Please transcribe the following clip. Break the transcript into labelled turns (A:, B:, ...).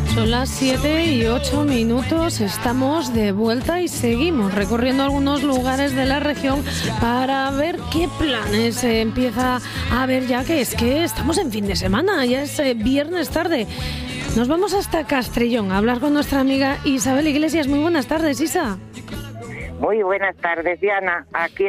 A: Son las 7:08. Estamos de vuelta y seguimos recorriendo algunos lugares de la región para ver qué planes se empieza a ver, ya que es que estamos en fin de semana, ya es viernes tarde. Nos vamos hasta Castrillón a hablar con nuestra amiga Isabel Iglesias. Muy buenas tardes, Isa.
B: Muy buenas tardes, Diana. Aquí